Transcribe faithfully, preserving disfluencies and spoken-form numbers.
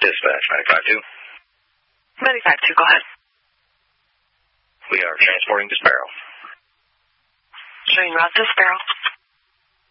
Dispatch, ninety-five two. ninety-five two, go ahead. We are transporting to Sparrow. Showing route to Sparrow.